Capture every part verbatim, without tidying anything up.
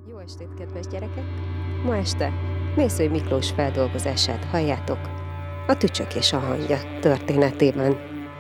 Jó estét, kedves gyerekek! Ma este Mészöly Miklós feldolgozását halljátok a Tücsök és a hangya történetében.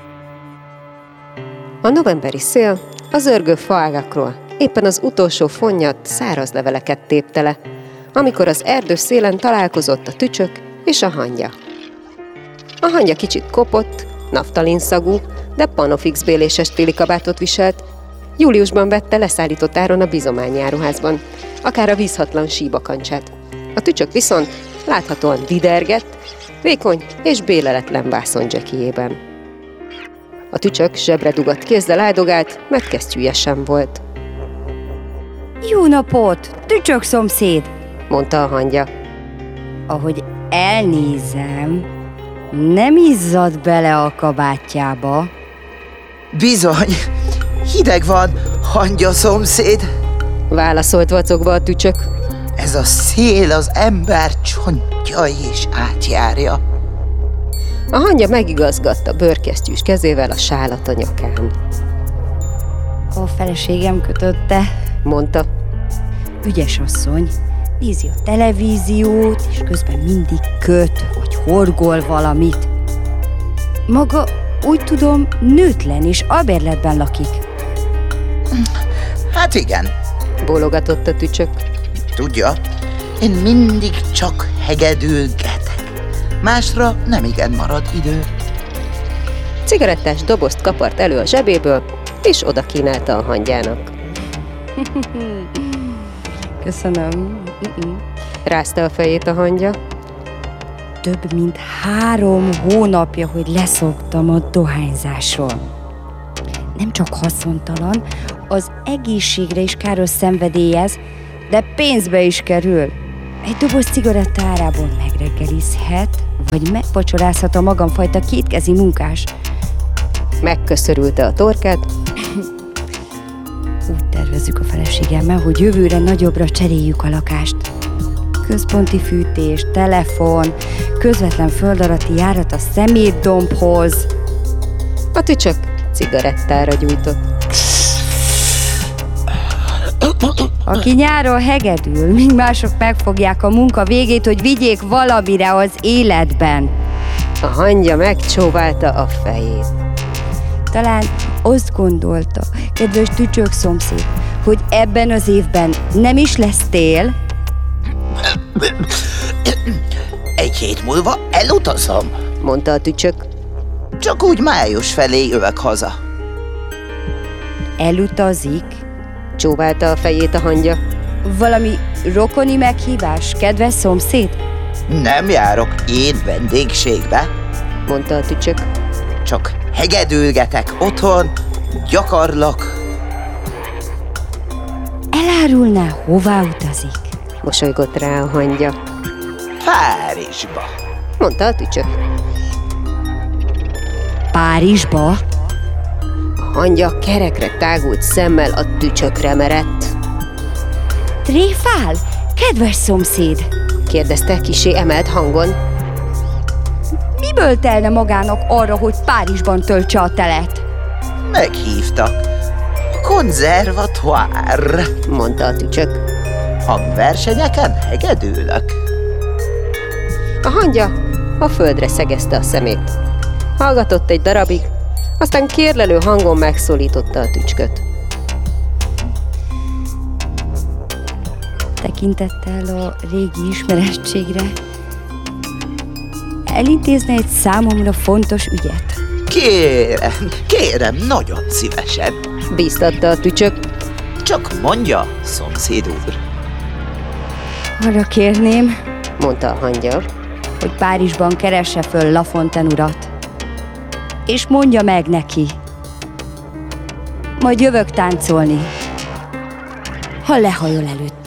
A novemberi szél az örgő faágakról éppen az utolsó fonnyat, száraz leveleket tépte le, amikor az erdő szélen találkozott a tücsök és a hangya. A hangya kicsit kopott, naftalinszagú, de panofixbéléses téli kabátot viselt. Júliusban vette leszállított áron a bizományáruházban, akár a vízhatlan síbakancsát. A tücsök viszont láthatóan didergett, vékony és béleletlen vászondzsekijében. A tücsök zsebre dugott kézzel áldogált, mert kesztyűje sem volt. Jó napot, tücsök szomszéd! Mondta a hangya. Ahogy elnézem, nem izzad bele a kabátjába. Bizony, hideg van, hangya szomszéd. Válaszolt vacogva a tücsök. Ez a szél az ember csontjai is átjárja. A hangya megigazgatta bőrkesztyűs kezével a sálat a nyakán. A feleségem kötötte, Mondta. ügyes asszony, nézi a televíziót, és közben mindig köt, vagy horgol valamit. Maga, úgy tudom, nőtlen és albérletben lakik. Hát igen, Bólogatott a tücsök. tudja, én mindig csak hegedülgetek. Másra nem igen marad idő. Cigarettás dobozt kapart elő a zsebéből, és oda kínálta a hangyának. Köszönöm. Rázta a fejét a hangya. Több mint három hónapja, hogy leszoktam a dohányzásról. Nem csak haszontalan, az egészségre is káros szenvedélyez, de pénzbe is kerül. Egy doboz cigaretta árából megreggelizhet, vagy megvacsorázhat a magamfajta kétkezi munkás. Megköszörülte a torkát, Úgy tervezzük a feleségemmel, hogy jövőre nagyobbra cseréljük a lakást. Központi fűtés, telefon, közvetlen földalatti járat a szemétdombhoz. a tücsök cigarettára gyújtott. Aki nyáron hegedül, míg mások megfogják a munka végét, hogy vigyék valamire az életben. A hangya megcsóválta a fejét. Talán azt gondolta, kedves tücsök szomszéd, hogy ebben az évben nem is lesz tél. Egy hét múlva elutazom. Mondta a tücsök. Csak úgy május felé jövök haza. Elutazik. Csóválta a fejét a hangya. Valami rokoni meghívás, kedves szomszéd? Nem járok én vendégségbe. Mondta a tücsök. Csak hegedülgetek otthon, gyakorlok. Elárulná, hová utazik? Mosolygott rá a hangya. Párizsba. Mondta a tücsök. Párizsba? A hangya kerekre tágult szemmel a tücsökre merett. Tréfál? Kedves szomszéd! Kérdezte kisé emelt hangon. Miből telne magának arra, hogy Párizsban töltse a telet? Meghívtak. Konzervatoire. Mondta a tücsök. Hangversenyeken hegedülök. A hangya a földre szegezte a szemét. Hallgatott egy darabig, aztán kérlelő hangon megszólította a tücsköt. Tekintettel a régi ismerettségre, elintézne egy számomra fontos ügyet. Kérem, kérem, nagyon szívesen. Bíztatta a tücsök. Csak mondja, szomszéd úr. Arra kérném, Mondta a hangya. hogy Párizsban keresse föl Lafontaine urat, és mondja meg neki. Majd jövök táncolni, ha lehajol előtt.